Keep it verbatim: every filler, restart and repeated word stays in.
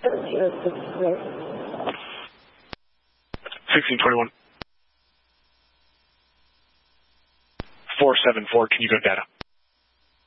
sixteen twenty-one. four seven four, can you go data?